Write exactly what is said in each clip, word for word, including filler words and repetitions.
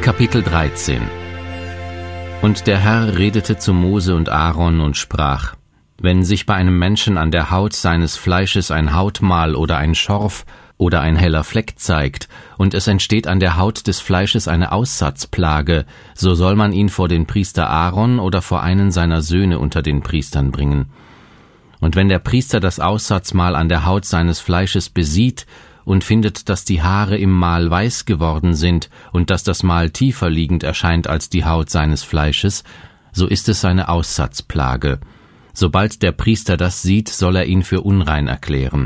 Kapitel dreizehn. Und der Herr redete zu Mose und Aaron und sprach: Wenn sich bei einem Menschen an der Haut seines Fleisches ein Hautmal oder ein Schorf oder ein heller Fleck zeigt, und es entsteht an der Haut des Fleisches eine Aussatzplage, so soll man ihn vor den Priester Aaron oder vor einen seiner Söhne unter den Priestern bringen. Und wenn der Priester das Aussatzmal an der Haut seines Fleisches besieht und findet, dass die Haare im Mal weiß geworden sind und dass das Mal tiefer liegend erscheint als die Haut seines Fleisches, so ist es seine Aussatzplage. Sobald der Priester das sieht, soll er ihn für unrein erklären.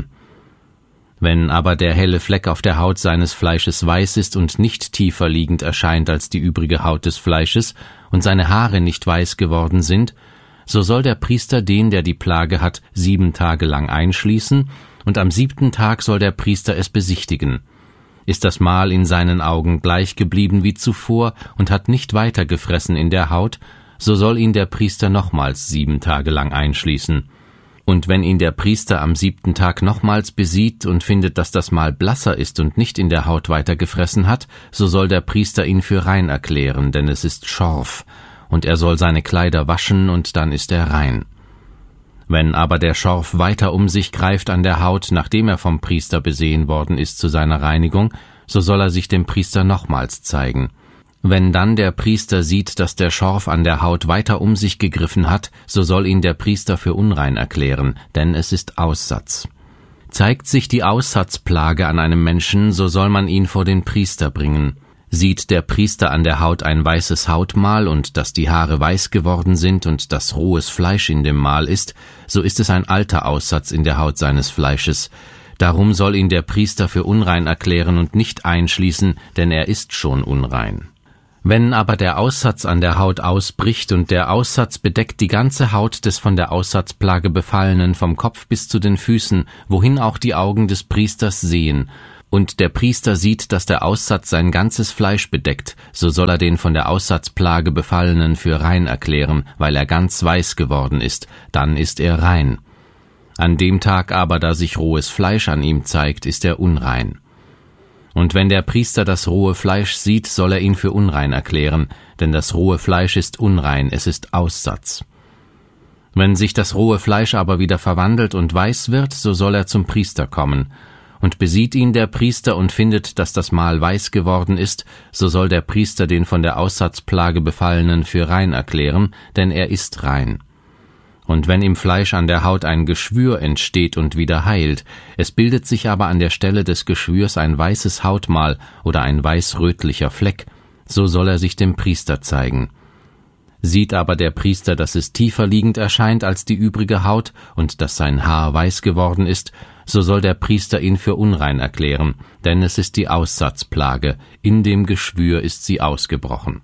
Wenn aber der helle Fleck auf der Haut seines Fleisches weiß ist und nicht tiefer liegend erscheint als die übrige Haut des Fleisches und seine Haare nicht weiß geworden sind, so soll der Priester den, der die Plage hat, sieben Tage lang einschließen, und am siebten Tag soll der Priester es besichtigen. Ist das Mal in seinen Augen gleich geblieben wie zuvor und hat nicht weiter gefressen in der Haut, so soll ihn der Priester nochmals sieben Tage lang einschließen. Und wenn ihn der Priester am siebten Tag nochmals besieht und findet, dass das Mal blasser ist und nicht in der Haut weiter gefressen hat, so soll der Priester ihn für rein erklären, denn es ist Schorf, und er soll seine Kleider waschen, und dann ist er rein. Wenn aber der Schorf weiter um sich greift an der Haut, nachdem er vom Priester besehen worden ist zu seiner Reinigung, so soll er sich dem Priester nochmals zeigen. Wenn dann der Priester sieht, dass der Schorf an der Haut weiter um sich gegriffen hat, so soll ihn der Priester für unrein erklären, denn es ist Aussatz. Zeigt sich die Aussatzplage an einem Menschen, so soll man ihn vor den Priester bringen. Sieht der Priester an der Haut ein weißes Hautmal und dass die Haare weiß geworden sind und dass rohes Fleisch in dem Mal ist, so ist es ein alter Aussatz in der Haut seines Fleisches. Darum soll ihn der Priester für unrein erklären und nicht einschließen, denn er ist schon unrein. Wenn aber der Aussatz an der Haut ausbricht und der Aussatz bedeckt die ganze Haut des von der Aussatzplage Befallenen vom Kopf bis zu den Füßen, wohin auch die Augen des Priesters sehen, und der Priester sieht, dass der Aussatz sein ganzes Fleisch bedeckt, so soll er den von der Aussatzplage Befallenen für rein erklären, weil er ganz weiß geworden ist, dann ist er rein. An dem Tag aber, da sich rohes Fleisch an ihm zeigt, ist er unrein. Und wenn der Priester das rohe Fleisch sieht, soll er ihn für unrein erklären, denn das rohe Fleisch ist unrein, es ist Aussatz. Wenn sich das rohe Fleisch aber wieder verwandelt und weiß wird, so soll er zum Priester kommen. Und besieht ihn der Priester und findet, dass das Mal weiß geworden ist, so soll der Priester den von der Aussatzplage Befallenen für rein erklären, denn er ist rein. Und wenn im Fleisch an der Haut ein Geschwür entsteht und wieder heilt, es bildet sich aber an der Stelle des Geschwürs ein weißes Hautmal oder ein weiß-rötlicher Fleck, so soll er sich dem Priester zeigen. Sieht aber der Priester, dass es tiefer liegend erscheint als die übrige Haut und dass sein Haar weiß geworden ist, so soll der Priester ihn für unrein erklären, denn es ist die Aussatzplage, in dem Geschwür ist sie ausgebrochen.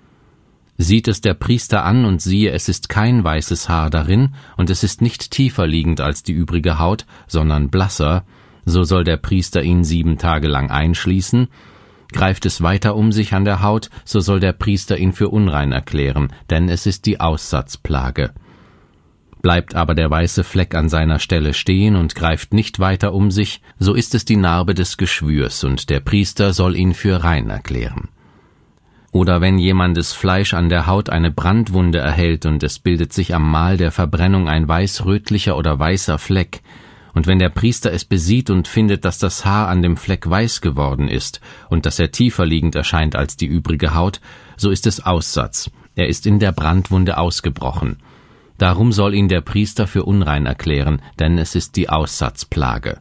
Sieht es der Priester an und siehe, es ist kein weißes Haar darin und es ist nicht tiefer liegend als die übrige Haut, sondern blasser, so soll der Priester ihn sieben Tage lang einschließen. Greift es weiter um sich an der Haut, so soll der Priester ihn für unrein erklären, denn es ist die Aussatzplage. Bleibt aber der weiße Fleck an seiner Stelle stehen und greift nicht weiter um sich, so ist es die Narbe des Geschwürs, und der Priester soll ihn für rein erklären. Oder wenn jemandes Fleisch an der Haut eine Brandwunde erhält und es bildet sich am Mal der Verbrennung ein weiß-rötlicher oder weißer Fleck, und wenn der Priester es besieht und findet, dass das Haar an dem Fleck weiß geworden ist und dass er tiefer liegend erscheint als die übrige Haut, so ist es Aussatz, er ist in der Brandwunde ausgebrochen. Darum soll ihn der Priester für unrein erklären, denn es ist die Aussatzplage.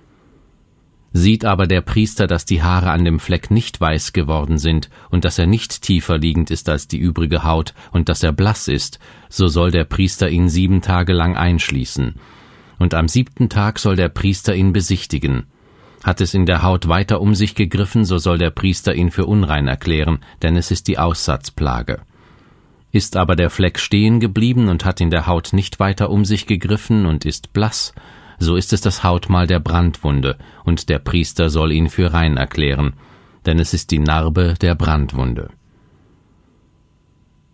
Sieht aber der Priester, dass die Haare an dem Fleck nicht weiß geworden sind und dass er nicht tiefer liegend ist als die übrige Haut und dass er blass ist, so soll der Priester ihn sieben Tage lang einschließen. Und am siebten Tag soll der Priester ihn besichtigen. Hat es in der Haut weiter um sich gegriffen, so soll der Priester ihn für unrein erklären, denn es ist die Aussatzplage. Ist aber der Fleck stehen geblieben und hat in der Haut nicht weiter um sich gegriffen und ist blass, so ist es das Hautmal der Brandwunde, und der Priester soll ihn für rein erklären, denn es ist die Narbe der Brandwunde.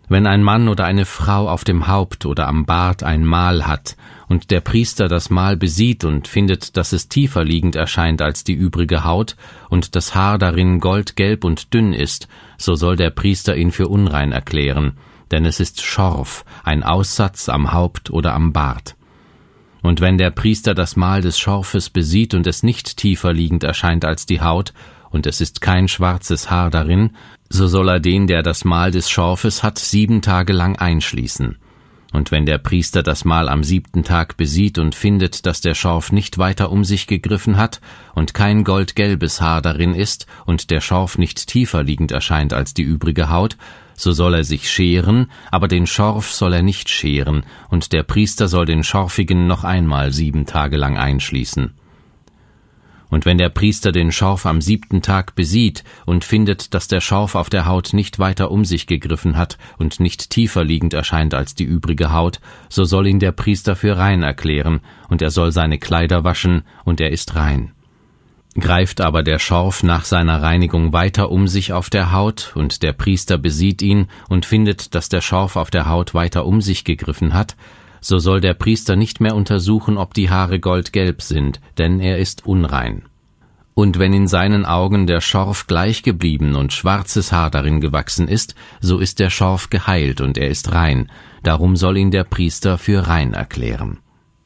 Wenn ein Mann oder eine Frau auf dem Haupt oder am Bart ein Mal hat, und der Priester das Mal besieht und findet, dass es tiefer liegend erscheint als die übrige Haut, und das Haar darin goldgelb und dünn ist, so soll der Priester ihn für unrein erklären, denn es ist Schorf, ein Aussatz am Haupt oder am Bart. Und wenn der Priester das Mal des Schorfes besieht und es nicht tiefer liegend erscheint als die Haut, und es ist kein schwarzes Haar darin, so soll er den, der das Mal des Schorfes hat, sieben Tage lang einschließen. Und wenn der Priester das Mal am siebten Tag besieht und findet, dass der Schorf nicht weiter um sich gegriffen hat und kein goldgelbes Haar darin ist und der Schorf nicht tiefer liegend erscheint als die übrige Haut, so soll er sich scheren, aber den Schorf soll er nicht scheren, und der Priester soll den Schorfigen noch einmal sieben Tage lang einschließen. Und wenn der Priester den Schorf am siebten Tag besieht und findet, dass der Schorf auf der Haut nicht weiter um sich gegriffen hat und nicht tiefer liegend erscheint als die übrige Haut, so soll ihn der Priester für rein erklären, und er soll seine Kleider waschen, und er ist rein. Greift aber der Schorf nach seiner Reinigung weiter um sich auf der Haut, und der Priester besieht ihn und findet, dass der Schorf auf der Haut weiter um sich gegriffen hat, so soll der Priester nicht mehr untersuchen, ob die Haare goldgelb sind, denn er ist unrein. Und wenn in seinen Augen der Schorf gleich geblieben und schwarzes Haar darin gewachsen ist, so ist der Schorf geheilt und er ist rein, darum soll ihn der Priester für rein erklären.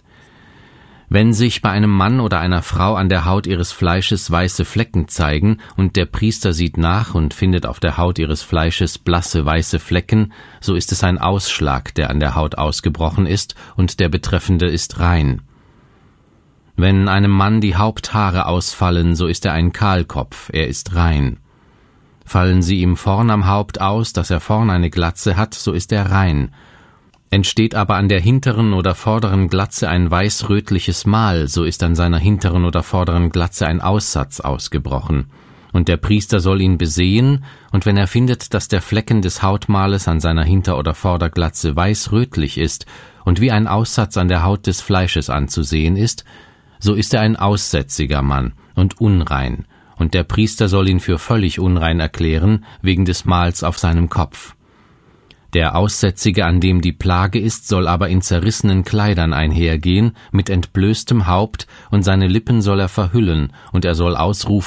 Wenn sich bei einem Mann oder einer Frau an der Haut ihres Fleisches weiße Flecken zeigen, und der Priester sieht nach und findet auf der Haut ihres Fleisches blasse weiße Flecken, so ist es ein Ausschlag, der an der Haut ausgebrochen ist, und der Betreffende ist rein. Wenn einem Mann die Haupthaare ausfallen, so ist er ein Kahlkopf, er ist rein. Fallen sie ihm vorn am Haupt aus, dass er vorn eine Glatze hat, so ist er rein. Entsteht aber an der hinteren oder vorderen Glatze ein weiß-rötliches Mal, so ist an seiner hinteren oder vorderen Glatze ein Aussatz ausgebrochen. Und der Priester soll ihn besehen, und wenn er findet, dass der Flecken des Hautmales an seiner Hinter- oder Vorderglatze weiß-rötlich ist und wie ein Aussatz an der Haut des Fleisches anzusehen ist, so ist er ein aussätziger Mann und unrein, und der Priester soll ihn für völlig unrein erklären, wegen des Mals auf seinem Kopf. Der Aussätzige, an dem die Plage ist, soll aber in zerrissenen Kleidern einhergehen, mit entblößtem Haupt, und seine Lippen soll er verhüllen, und er soll ausrufen: